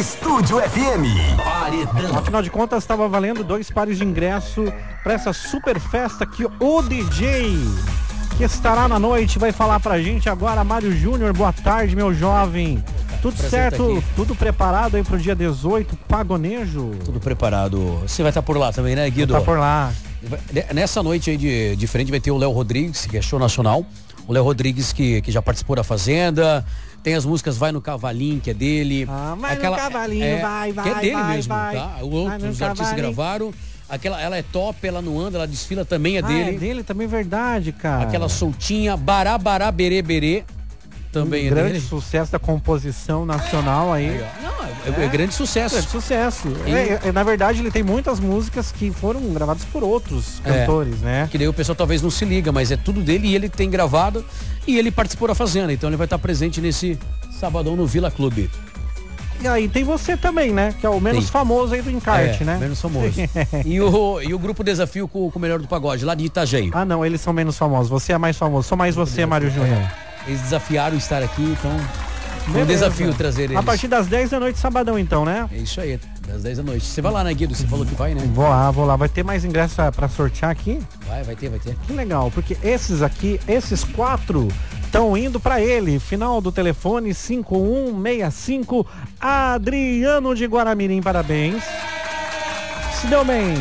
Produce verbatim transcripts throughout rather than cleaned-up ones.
Estúdio F M. Paredão. Afinal de contas, estava valendo dois pares de ingresso para essa super festa que o D J que estará na noite vai falar pra gente agora. Mário Júnior, boa tarde, meu jovem. Tudo certo? Aqui. Tudo preparado aí pro dia dezoito, Pagonejo? Tudo preparado. Você vai estar por lá também, né, Guido? Vou estar por lá. Nessa noite aí de, de frente vai ter o Léo Rodrigues, que é show nacional. O Léo Rodrigues que, que já participou da Fazenda. Tem as músicas Vai no Cavalinho, que é dele. Ah, vai Aquela, no Cavalinho, é, vai, vai, que é dele vai, mesmo, vai, tá? Outros artistas gravaram. Aquela, ela é top, ela não anda, ela desfila, também é ah, dele. É dele também, verdade, cara. Aquela soltinha, Bará, Bará, Berê, Berê. Também um é grande dele. sucesso da composição nacional aí. aí não, é, é, é grande sucesso. Grande sucesso. E... É, é, na verdade, ele tem muitas músicas que foram gravadas por outros cantores, é, né? Que daí o pessoal talvez não se liga, mas é tudo dele e ele tem gravado e ele participou da Fazenda. Então ele vai estar presente nesse sabadão no Vila Clube. E aí tem você também, né? Que é o menos Sim. famoso aí do encarte, é, né? menos famoso. e, o, e o grupo Desafio com, com o Melhor do Pagode, lá de Itajaí. Ah, não, eles são menos famosos. Você é mais famoso. Sou mais você, Mário Júnior. É. Eles desafiaram estar aqui, então... É um desafio trazer eles. A partir das dez da noite, sabadão, então, né? É isso aí, das dez da noite. Você vai lá, né, Guido? Você falou que vai, né? Vou lá, vou lá. Vai ter mais ingressos pra sortear aqui? Vai, vai ter, vai ter. Que legal, porque esses aqui, esses quatro... estão indo para ele. Final do telefone cinco um seis cinco. Adriano de Guaramirim, parabéns. Se deu bem.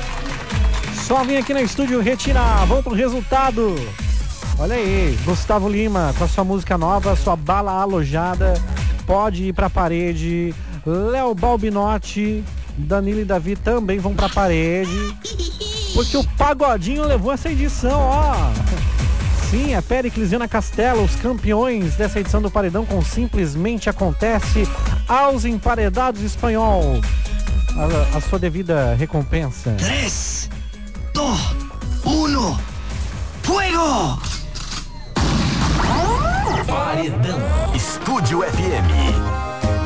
Só vim aqui no estúdio retirar. Vamos pro resultado. Olha aí, Gustavo Lima com a sua música nova, sua bala alojada. Pode ir pra parede. Léo Balbinotti, Danilo e Davi também vão pra parede. Porque o Pagodinho levou essa edição, ó. Sim, é Péricles e Ana Castelo, os campeões dessa edição do Paredão com Simplesmente Acontece, aos emparedados espanhol. A, a sua devida recompensa. três, dois, um, fuego! Paredão. Estúdio F M.